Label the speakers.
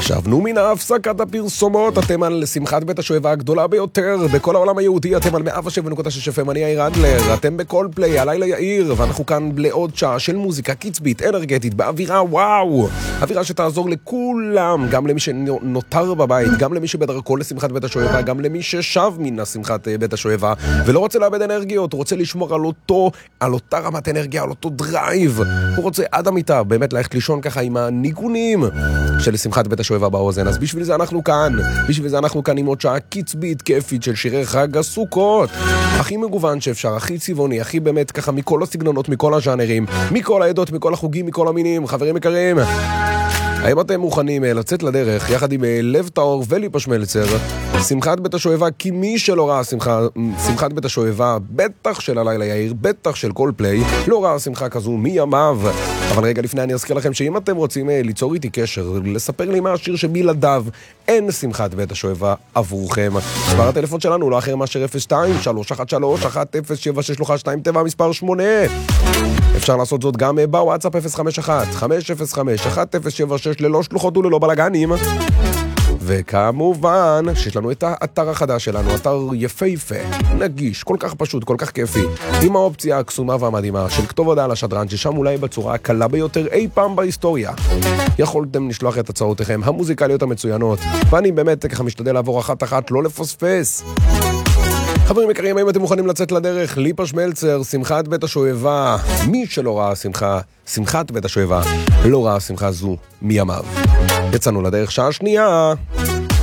Speaker 1: שבנו מן ההפסקת הפרסומות, אתם על שמחת בית השואבה הגדולה ביותר בכל העולם היהודי, אתם על 107.6 FM, אני יאיר אדלר, אתם בכל פליי, הלילה יאיר, ואנחנו כאן לעוד שעה של מוזיקה קצבית, אנרגטית, באווירה וואו, אווירה שתעזור לכולם, גם למי שנותר בבית, גם למי שבדרכו לשמחת בית השואבה, גם למי ששב מן שמחת בית השואבה, ולא רוצה לאבד אנרגיות, הוא רוצה לשמור על אותה רמת אנרגיה, על אותו דרייב, הוא רוצה עד המיטה, באמת ללכת לישון ככה עם הניגונים של שמחת בית השואבה באוזן. אז בשביל זה אנחנו כאן עם עוד שעה קצבית כיפית של שירי חג הסוכות, הכי מגוון שאפשר, הכי צבעוני, הכי באמת ככה מכל הסגנונות, מכל הז'אנרים, מכל העדות, מכל החוגים, מכל המינים. חברים יקרים, האם אתם מוכנים לצאת לדרך יחד עם לב טהור וליפה שמלצר, שמחת בית השואבה? כי מי שלא ראה שמחת בית השואבה, בטח של הלילה יאיר, בטח של כל פליי, לא ראה שמחה כזו מימיו. אבל רגע לפני אני אזכיר לכם שאם אתם רוצים ליצור איתי קשר, לספר לי מה השיר שבלעדיו אין שמחת בית השואבה עבורכם, מספר הטלפון שלנו לא אחר מאשר 02-313-1076 מספר 8. אפשר לעשות זאת גם בוואטסאפ 051-505-1076 ללא שלוחות וללא בלגנים. וכמובן שיש לנו את האתר החדש שלנו, אתר יפהפה, נגיש, כל כך פשוט, כל כך כיפי, עם האופציה הקסומה והמדהימה של כתוב הודעה לשדרן, ששם אולי בצורה הקלה ביותר אי פעם בהיסטוריה יכולתם לשלוח את הצעותיכם המוזיקליות המצוינות, ואני באמת ככה משתדל לעבור אחת לא לפספס. חברים יקרים, האם אתם מוכנים לצאת לדרך? ליפה שמלצר, שמחת בית השואבה. מי שלא ראה שמחת בית השואבה, לא ראה שמחה זו מימיו. יצאנו לדרך שעה שנייה.